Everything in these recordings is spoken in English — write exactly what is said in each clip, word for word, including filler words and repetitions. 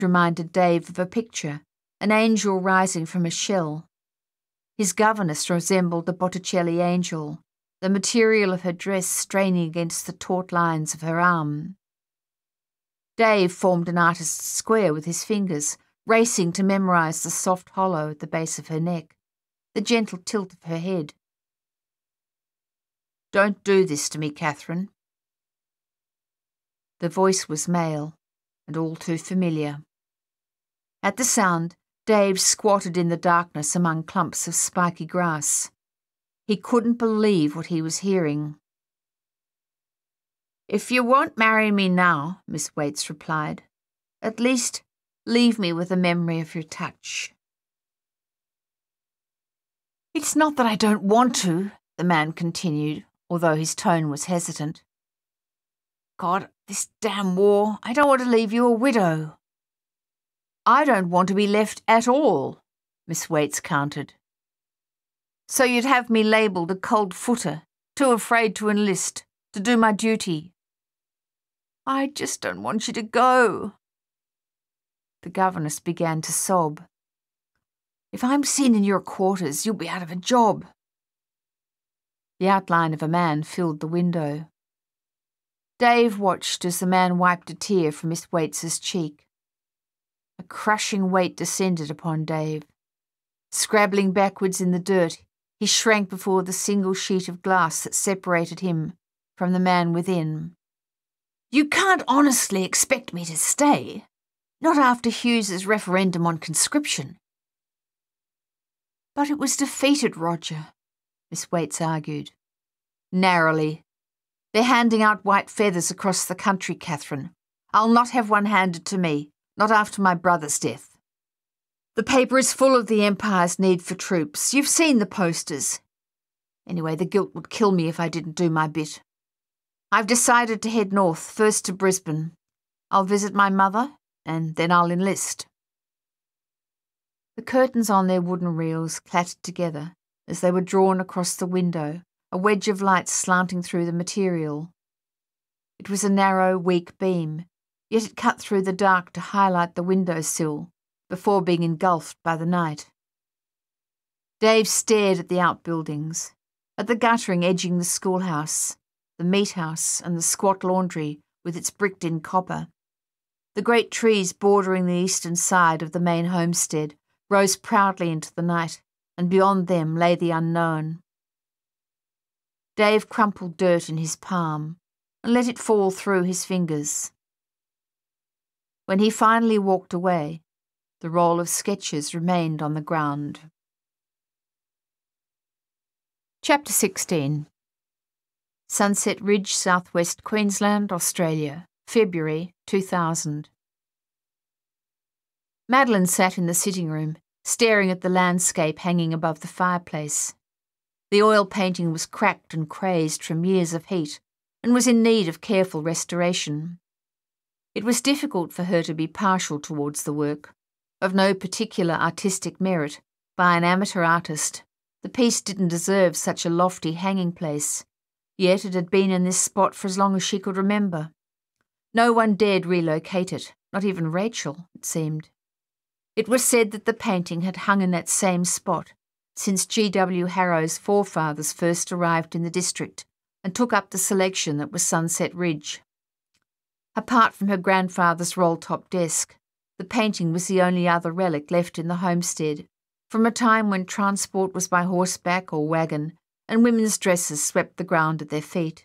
reminded Dave of a picture, an angel rising from a shell. His governess resembled the Botticelli angel, the material of her dress straining against the taut lines of her arm. Dave formed an artist's square with his fingers, racing to memorize the soft hollow at the base of her neck, the gentle tilt of her head. "Don't do this to me, Catherine." The voice was male, and all too familiar. At the sound, Dave squatted in the darkness among clumps of spiky grass. He couldn't believe what he was hearing. "If you won't marry me now," Miss Waits replied, "at least leave me with a memory of your touch." "It's not that I don't want to," the man continued, although his tone was hesitant. "God, this damn war, I don't want to leave you a widow." "I don't want to be left at all," Miss Waits countered. "So you'd have me labelled a cold footer, too afraid to enlist, to do my duty." "I just don't want you to go." The governess began to sob. "If I'm seen in your quarters, you'll be out of a job." The outline of a man filled the window. Dave watched as the man wiped a tear from Miss Waits's cheek. A crushing weight descended upon Dave. Scrabbling backwards in the dirt, he shrank before the single sheet of glass that separated him from the man within. "You can't honestly expect me to stay, not after Hughes's referendum on conscription." "But it was defeated, Roger," Miss Waits argued. "Narrowly. They're handing out white feathers across the country, Catherine. I'll not have one handed to me, not after my brother's death. The paper is full of the Empire's need for troops. You've seen the posters. Anyway, the guilt would kill me if I didn't do my bit. I've decided to head north, first to Brisbane. I'll visit my mother, and then I'll enlist." The curtains on their wooden reels clattered together as they were drawn across the window, a wedge of light slanting through the material. It was a narrow, weak beam, yet it cut through the dark to highlight the window-sill before being engulfed by the night. Dave stared at the outbuildings, at the guttering edging the schoolhouse, the meat house and the squat laundry with its bricked-in copper. The great trees bordering the eastern side of the main homestead rose proudly into the night, and beyond them lay the unknown. Dave crumpled dirt in his palm and let it fall through his fingers. When he finally walked away, the roll of sketches remained on the ground. Chapter sixteen. Sunset Ridge, southwest Queensland, Australia, February two thousand. Madeline sat in the sitting room, staring at the landscape hanging above the fireplace. The oil painting was cracked and crazed from years of heat, and was in need of careful restoration. It was difficult for her to be partial towards the work. Of no particular artistic merit, by an amateur artist, the piece didn't deserve such a lofty hanging place, yet it had been in this spot for as long as she could remember. No one dared relocate it, not even Rachel, it seemed. It was said that the painting had hung in that same spot since G W Harrow's forefathers first arrived in the district and took up the selection that was Sunset Ridge. Apart from her grandfather's roll-top desk, the painting was the only other relic left in the homestead, from a time when transport was by horseback or wagon, and women's dresses swept the ground at their feet.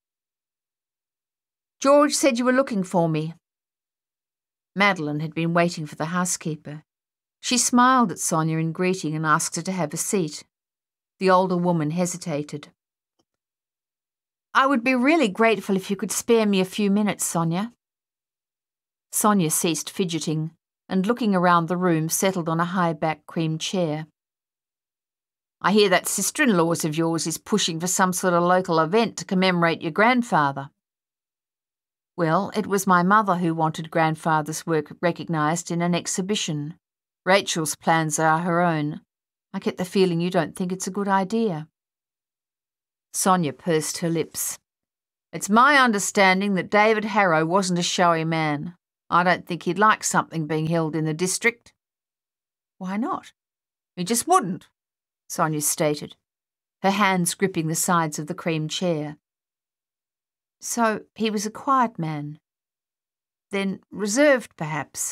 "George said you were looking for me." Madeline had been waiting for the housekeeper. She smiled at Sonia in greeting and asked her to have a seat. The older woman hesitated. "I would be really grateful if you could spare me a few minutes, Sonia." Sonia ceased fidgeting, and looking around the room settled on a high-backed cream chair. "I hear that sister-in-law of yours is pushing for some sort of local event to commemorate your grandfather." "Well, it was my mother who wanted grandfather's work recognised in an exhibition. Rachel's plans are her own. I get the feeling you don't think it's a good idea." Sonia pursed her lips. "It's my understanding that David Harrow wasn't a showy man. I don't think he'd like something being held in the district." "Why not?" "He just wouldn't," Sonia stated, her hands gripping the sides of the cream chair. "So he was a quiet man. Then reserved, perhaps?"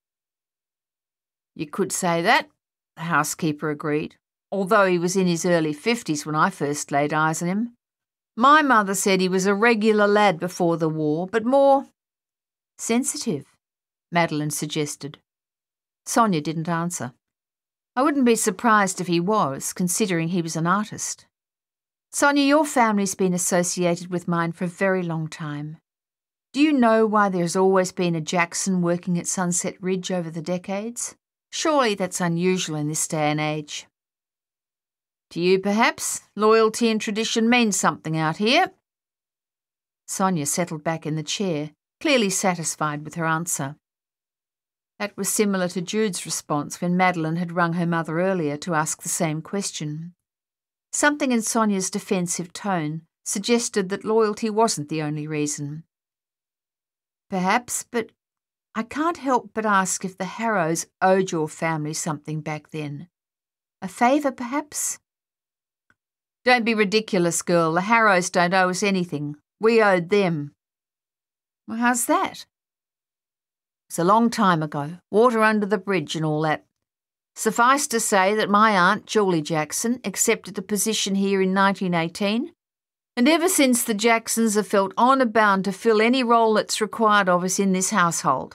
"You could say that," the housekeeper agreed, "although he was in his early fifties when I first laid eyes on him. My mother said he was a regular lad before the war, but more sensitive," Madeline suggested. Sonia didn't answer. "I wouldn't be surprised if he was, considering he was an artist. Sonia, your family's been associated with mine for a very long time. Do you know why there's always been a Jackson working at Sunset Ridge over the decades? Surely that's unusual in this day and age." "To you, perhaps, loyalty and tradition mean something out here." Sonia settled back in the chair, clearly satisfied with her answer. That was similar to Jude's response when Madeline had rung her mother earlier to ask the same question. Something in Sonia's defensive tone suggested that loyalty wasn't the only reason. "Perhaps, but I can't help but ask if the Harrows owed your family something back then. A favour, perhaps?" "Don't be ridiculous, girl. The Harrows don't owe us anything. We owed them." "Well, how's that?" "It's a long time ago, water under the bridge and all that. Suffice to say that my aunt, Julie Jackson, accepted a position here in nineteen eighteen, and ever since the Jacksons have felt honour bound to fill any role that's required of us in this household."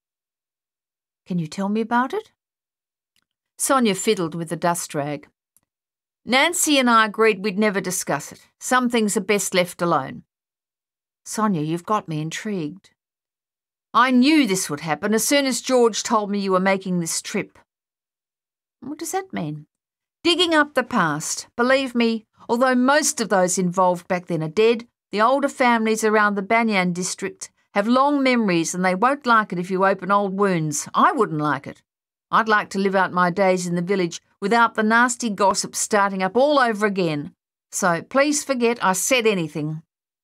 "Can you tell me about it?" Sonia fiddled with the dust rag. "Nancy and I agreed we'd never discuss it. Some things are best left alone." "Sonia, you've got me intrigued." "I knew this would happen as soon as George told me you were making this trip." "What does that mean?" "Digging up the past. Believe me, although most of those involved back then are dead, the older families around the Banyan district have long memories and they won't like it if you open old wounds. I wouldn't like it. I'd like to live out my days in the village without the nasty gossip starting up all over again. So please forget I said anything."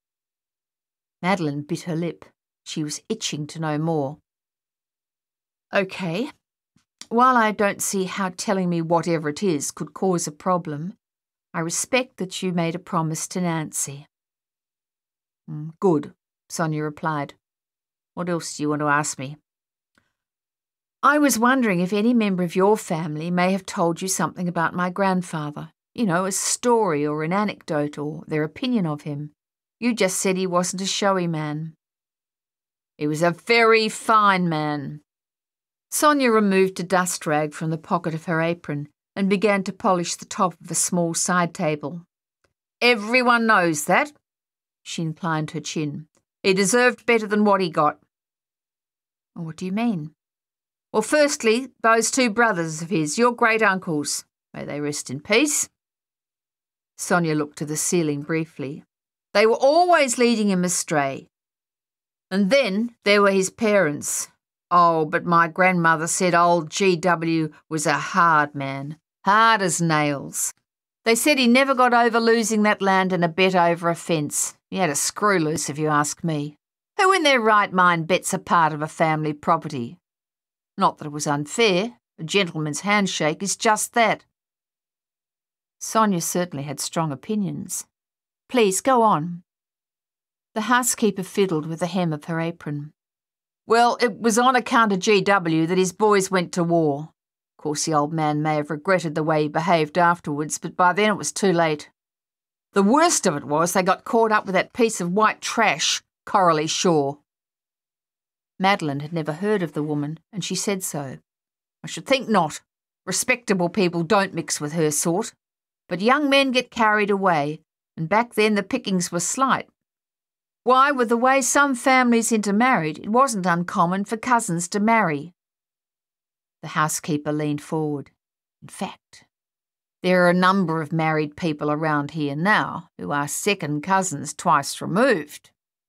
Madeline bit her lip. She was itching to know more. "Okay. While I don't see how telling me whatever it is could cause a problem, I respect that you made a promise to Nancy." "Good," Sonia replied. "What else do you want to ask me?" "I was wondering if any member of your family may have told you something about my grandfather. You know, a story or an anecdote or their opinion of him. You just said he wasn't a showy man." "He was a very fine man." Sonia removed a dust rag from the pocket of her apron and began to polish the top of a small side table. "Everyone knows that." She inclined her chin. "He deserved better than what he got." "What do you mean?" "Well, firstly, those two brothers of his, your great-uncles. May they rest in peace." Sonia looked to the ceiling briefly. "They were always leading him astray. And then there were his parents. Oh, but my grandmother said old G W was a hard man, hard as nails. They said he never got over losing that land in a bet over a fence. He had a screw loose, if you ask me. Who in their right mind bets a part of a family property? Not that it was unfair. A gentleman's handshake is just that." Sonia certainly had strong opinions. "Please, go on." The housekeeper fiddled with the hem of her apron. "Well, it was on account of G W that his boys went to war. Of course, the old man may have regretted the way he behaved afterwards, but by then it was too late. The worst of it was they got caught up with that piece of white trash, Coralie Shaw." Madeline had never heard of the woman, and she said so. "I should think not. Respectable people don't mix with her sort. But young men get carried away, and back then the pickings were slight. Why, with the way some families intermarried, it wasn't uncommon for cousins to marry." The housekeeper leaned forward. "In fact, there are a number of married people around here now who are second cousins twice removed."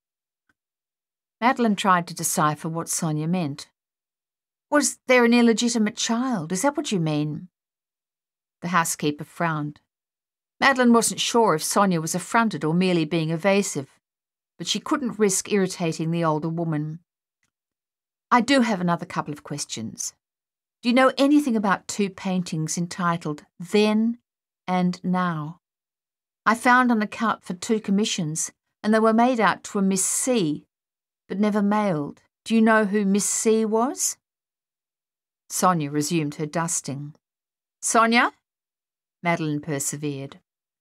Madeline tried to decipher what Sonia meant. "Was there an illegitimate child? Is that what you mean?" The housekeeper frowned. Madeline wasn't sure if Sonia was affronted or merely being evasive, but she couldn't risk irritating the older woman. I do have another couple of questions. Do you know anything about two paintings entitled Then and Now? I found an account for two commissions, and they were made out to a Miss C, but never mailed. Do you know who Miss C was? Sonia resumed her dusting. Sonia? Madeline persevered.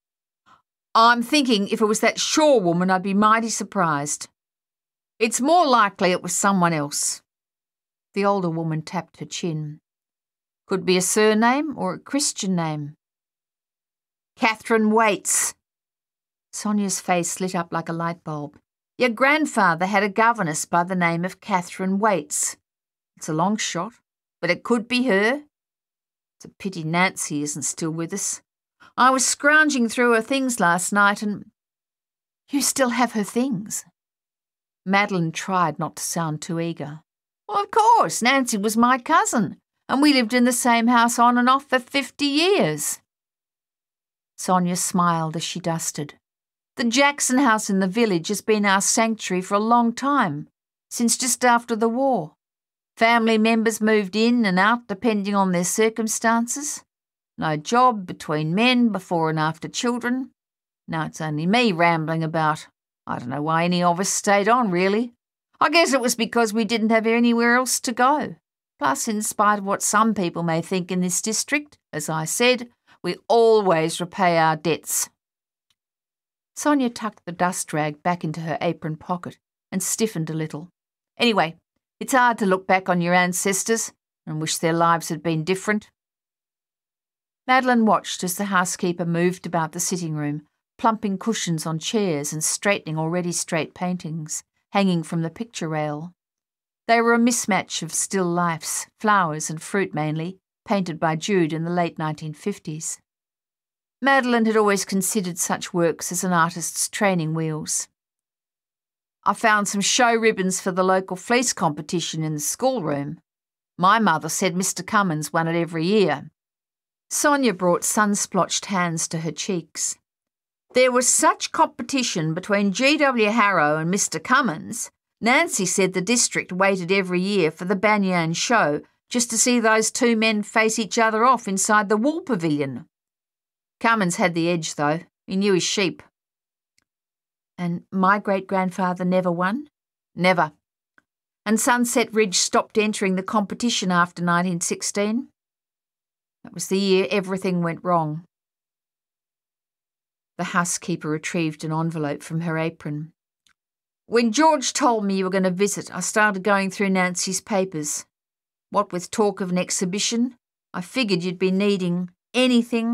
I'm thinking if it was that Shaw woman, I'd be mighty surprised. It's more likely it was someone else. The older woman tapped her chin. Could be a surname or a Christian name. Catherine Waits. Sonia's face lit up like a light bulb. Your grandfather had a governess by the name of Catherine Waits. It's a long shot, but it could be her. It's a pity Nancy isn't still with us. I was scrounging through her things last night and... You still have her things? Madeline tried not to sound too eager. Well, of course, Nancy was my cousin, and we lived in the same house on and off for fifty years. Sonia smiled as she dusted. The Jackson house in the village has been our sanctuary for a long time, since just after the war. Family members moved in and out depending on their circumstances. No job between men before and after children. Now it's only me rambling about. I don't know why any of us stayed on, really. I guess it was because we didn't have anywhere else to go. Plus, in spite of what some people may think in this district, as I said, we always repay our debts. Sonia tucked the dust rag back into her apron pocket and stiffened a little. Anyway, it's hard to look back on your ancestors and wish their lives had been different. Madeline watched as the housekeeper moved about the sitting room, plumping cushions on chairs and straightening already straight paintings, hanging from the picture rail. They were a mismatch of still lifes, flowers and fruit mainly, painted by Jude in the late nineteen fifties. Madeline had always considered such works as an artist's training wheels. I found some show ribbons for the local fleece competition in the schoolroom. My mother said Mister Cummins won it every year. Sonia brought sun-splotched hands to her cheeks. There was such competition between G W Harrow and Mister Cummins. Nancy said the district waited every year for the Banyan show just to see those two men face each other off inside the Wool Pavilion. Cummins had the edge, though. He knew his sheep. And my great-grandfather never won? Never. And Sunset Ridge stopped entering the competition after nineteen sixteen? That was the year everything went wrong. The housekeeper retrieved an envelope from her apron. When George told me you were going to visit, I started going through Nancy's papers. What with talk of an exhibition, I figured you'd be needing anything.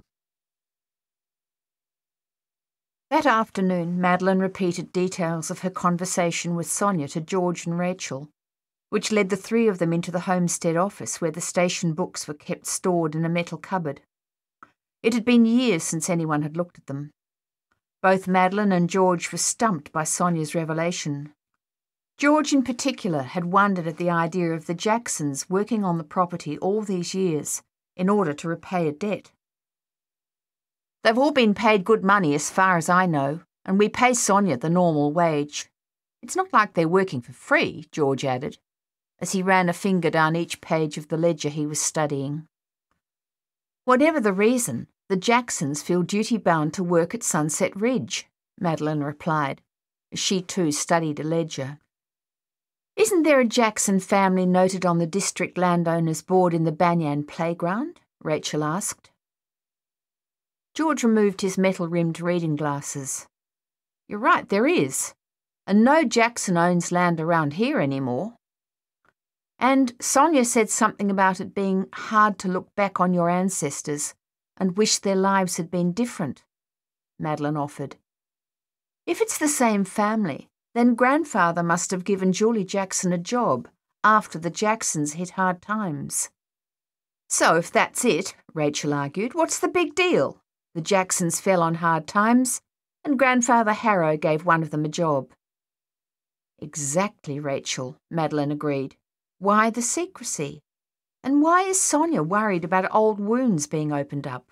That afternoon, Madeline repeated details of her conversation with Sonia to George and Rachel, which led the three of them into the homestead office where the station books were kept stored in a metal cupboard. It had been years since anyone had looked at them. Both Madeline and George were stumped by Sonia's revelation. George in particular had wondered at the idea of the Jacksons working on the property all these years in order to repay a debt. They've all been paid good money as far as I know, and we pay Sonia the normal wage. It's not like they're working for free, George added, as he ran a finger down each page of the ledger he was studying. Whatever the reason, the Jacksons feel duty-bound to work at Sunset Ridge, Madeline replied, as she too studied a ledger. Isn't there a Jackson family noted on the district landowners board in the Banyan playground? Rachel asked. George removed his metal-rimmed reading glasses. You're right, there is. And no Jackson owns land around here anymore. And Sonia said something about it being hard to look back on your ancestors and wish their lives had been different, Madeline offered. If it's the same family, then grandfather must have given Julie Jackson a job after the Jacksons hit hard times. So if that's it, Rachel argued, what's the big deal? The Jacksons fell on hard times, and Grandfather Harrow gave one of them a job. Exactly, Rachel, Madeline agreed. Why the secrecy? And why is Sonia worried about old wounds being opened up?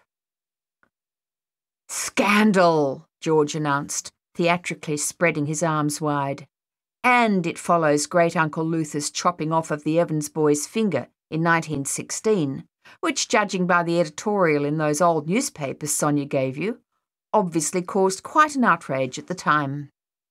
Scandal, George announced, theatrically spreading his arms wide. and it follows Great-Uncle Luther's chopping off of the Evans boy's finger in nineteen sixteen, which, judging by the editorial in those old newspapers Sonia gave you, obviously caused quite an outrage at the time.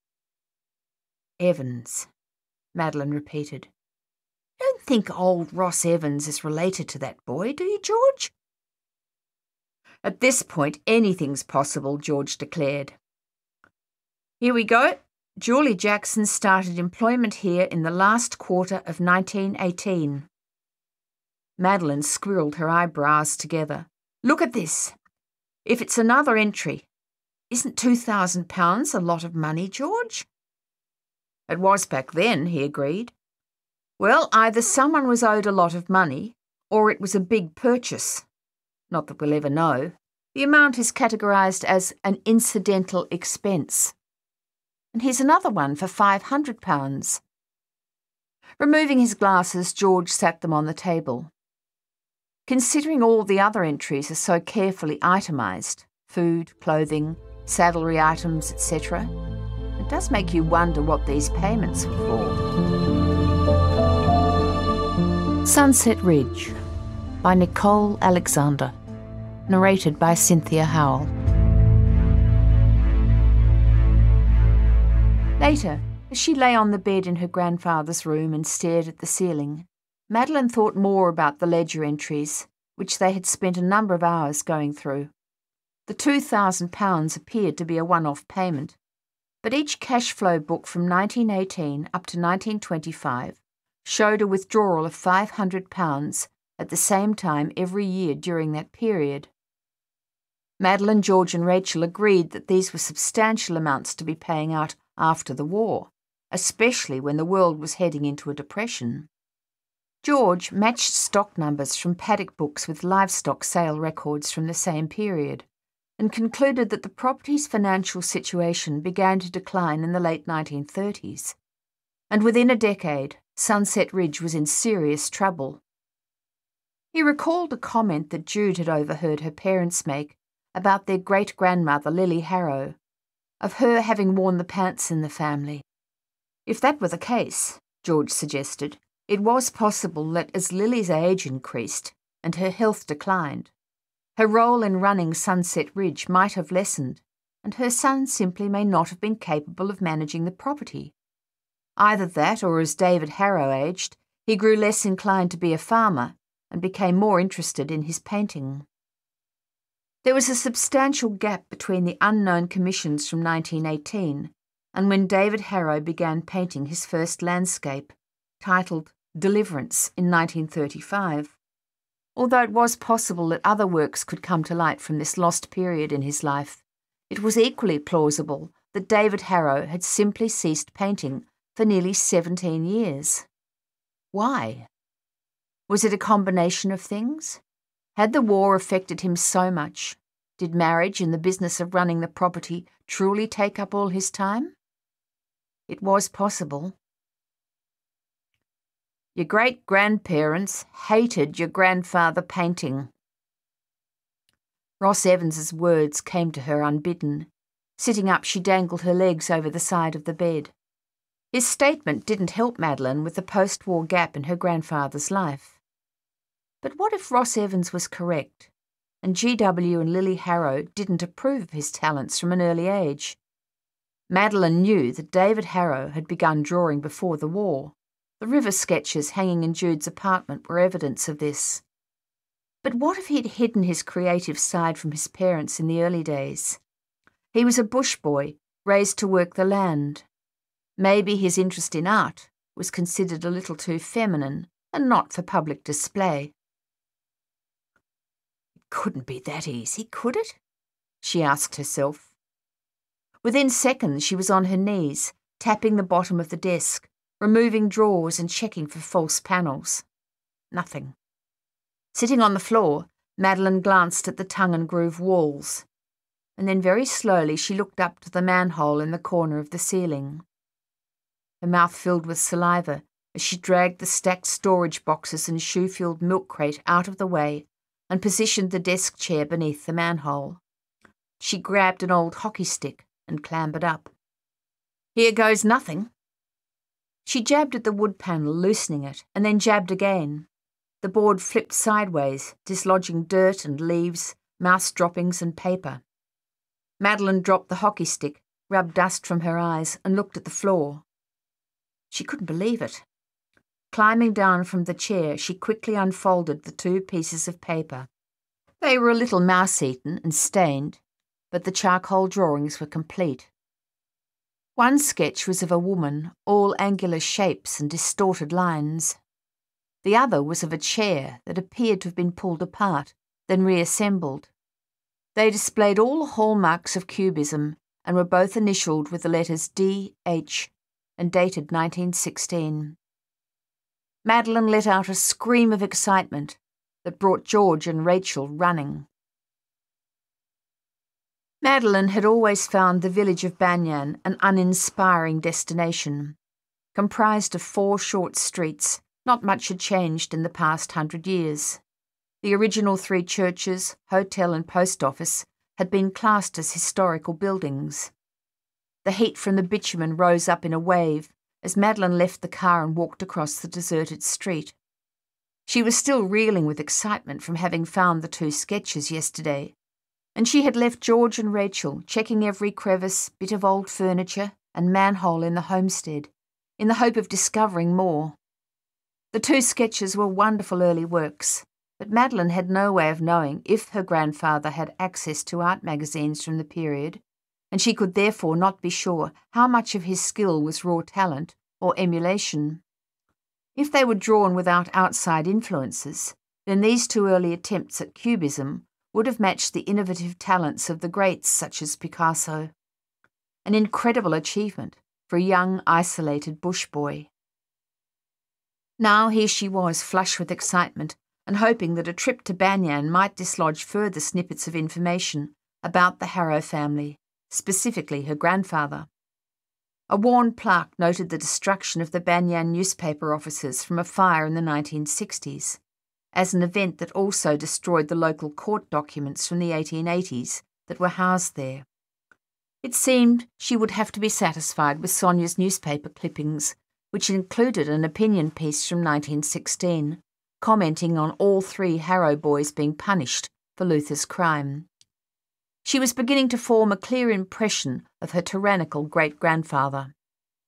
Evans, Madeline repeated. You don't think old Ross Evans is related to that boy, do you, George? At this point, anything's possible, George declared. Here we go. Julie Jackson started employment here in the last quarter of nineteen eighteen. Madeline squirreled her eyebrows together. Look at this. If it's another entry, isn't two thousand pounds a lot of money, George? It was back then, he agreed. Well, either someone was owed a lot of money, or it was a big purchase. Not that we'll ever know. The amount is categorised as an incidental expense. And here's another one for five hundred pounds. Removing his glasses, George sat them on the table. Considering all the other entries are so carefully itemised, food, clothing, saddlery items, et cetera, it does make you wonder what these payments were for. Sunset Ridge by Nicole Alexander. Narrated by Cynthia Howell. Later, as she lay on the bed in her grandfather's room and stared at the ceiling, Madeline thought more about the ledger entries, which they had spent a number of hours going through. The two thousand pounds appeared to be a one-off payment, but each cash flow book from nineteen eighteen up to nineteen twenty-five showed a withdrawal of five hundred pounds at the same time every year during that period. Madeline, George and Rachel agreed that these were substantial amounts to be paying out after the war, especially when the world was heading into a depression. George matched stock numbers from paddock books with livestock sale records from the same period, and concluded that the property's financial situation began to decline in the late nineteen thirties, and within a decade, Sunset Ridge was in serious trouble. He recalled a comment that Jude had overheard her parents make about their great-grandmother Lily Harrow, of her having worn the pants in the family. If that were the case, George suggested, it was possible that as Lily's age increased and her health declined, her role in running Sunset Ridge might have lessened, and her son simply may not have been capable of managing the property. Either that, or as David Harrow aged, he grew less inclined to be a farmer and became more interested in his painting. There was a substantial gap between the unknown commissions from nineteen eighteen and when David Harrow began painting his first landscape, titled Deliverance, in nineteen thirty-five. Although it was possible that other works could come to light from this lost period in his life, it was equally plausible that David Harrow had simply ceased painting for nearly seventeen years. Why? Was it a combination of things? Had the war affected him so much? Did marriage and the business of running the property truly take up all his time? It was possible. Your great-grandparents hated your grandfather painting. Ross Evans's words came to her unbidden. Sitting up, she dangled her legs over the side of the bed. His statement didn't help Madeline with the post-war gap in her grandfather's life. But what if Ross Evans was correct, and G W and Lily Harrow didn't approve of his talents from an early age? Madeline knew that David Harrow had begun drawing before the war. The river sketches hanging in Jude's apartment were evidence of this. But what if he'd hidden his creative side from his parents in the early days? He was a bush boy, raised to work the land. Maybe his interest in art was considered a little too feminine and not for public display. Couldn't be that easy, could it? She asked herself. Within seconds she was on her knees, tapping the bottom of the desk, removing drawers and checking for false panels. Nothing. Sitting on the floor, Madeline glanced at the tongue-and-groove walls, and then very slowly she looked up to the manhole in the corner of the ceiling. Her mouth filled with saliva as she dragged the stacked storage boxes and shoe-filled milk crate out of the way and positioned the desk chair beneath the manhole. She grabbed an old hockey stick and clambered up. Here goes nothing. She jabbed at the wood panel, loosening it, and then jabbed again. The board flipped sideways, dislodging dirt and leaves, mouse droppings and paper. Madeline dropped the hockey stick, rubbed dust from her eyes, and looked at the floor. She couldn't believe it. Climbing down from the chair, she quickly unfolded the two pieces of paper. They were a little mouse-eaten and stained, but the charcoal drawings were complete. One sketch was of a woman, all angular shapes and distorted lines. The other was of a chair that appeared to have been pulled apart, then reassembled. They displayed all the hallmarks of Cubism and were both initialed with the letters D H and dated nineteen sixteen. Madeline let out a scream of excitement that brought George and Rachel running. Madeline had always found the village of Banyan an uninspiring destination. Comprised of four short streets, not much had changed in the past hundred years. The original three churches, hotel and post office had been classed as historical buildings. The heat from the bitumen rose up in a wave as Madeline left the car and walked across the deserted street. She was still reeling with excitement from having found the two sketches yesterday, and she had left George and Rachel checking every crevice, bit of old furniture and manhole in the homestead, in the hope of discovering more. The two sketches were wonderful early works, but Madeline had no way of knowing if her grandfather had access to art magazines from the period, and she could therefore not be sure how much of his skill was raw talent or emulation. If they were drawn without outside influences, then these two early attempts at Cubism would have matched the innovative talents of the greats such as Picasso. An incredible achievement for a young, isolated bush boy. Now here she was, flush with excitement, and hoping that a trip to Banyan might dislodge further snippets of information about the Harrow family, specifically her grandfather. A worn plaque noted the destruction of the Banyan newspaper offices from a fire in the nineteen sixties, as an event that also destroyed the local court documents from the eighteen eighties that were housed there. It seemed she would have to be satisfied with Sonia's newspaper clippings, which included an opinion piece from nineteen sixteen, commenting on all three Harrow boys being punished for Luther's crime. She was beginning to form a clear impression of her tyrannical great-grandfather.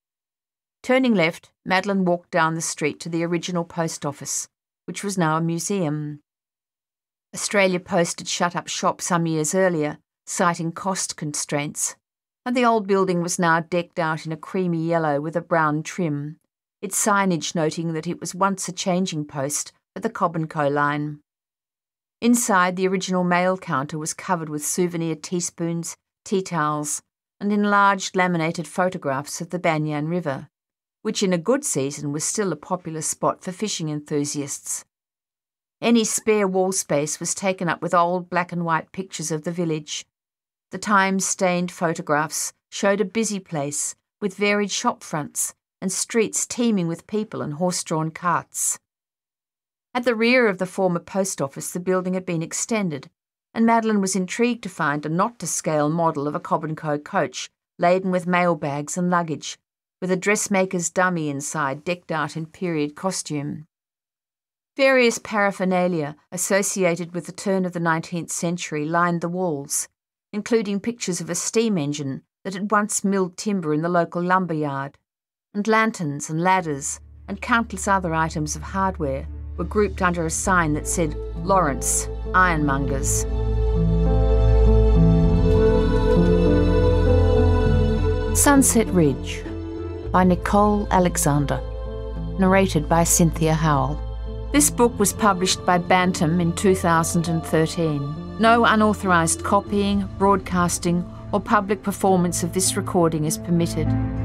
Turning left, Madeline walked down the street to the original post office, which was now a museum. Australia Post had shut up shop some years earlier, citing cost constraints, and the old building was now decked out in a creamy yellow with a brown trim, its signage noting that it was once a changing post for the Cobb and Co line. Inside, the original mail counter was covered with souvenir teaspoons, tea towels, and enlarged laminated photographs of the Banyan River, which in a good season was still a popular spot for fishing enthusiasts. Any spare wall space was taken up with old black and white pictures of the village. The time-stained photographs showed a busy place with varied shop fronts and streets teeming with people and horse-drawn carts. At the rear of the former post office, the building had been extended, and Madeline was intrigued to find a not-to-scale model of a Cobb and Co coach laden with mail bags and luggage, with a dressmaker's dummy inside decked out in period costume. Various paraphernalia associated with the turn of the nineteenth century lined the walls, including pictures of a steam engine that had once milled timber in the local lumber yard, and lanterns and ladders and countless other items of hardware were grouped under a sign that said Lawrence, Ironmongers. Sunset Ridge by Nicole Alexander, narrated by Cynthia Howell. This book was published by Bantam in two thousand thirteen. No unauthorised copying, broadcasting, or public performance of this recording is permitted.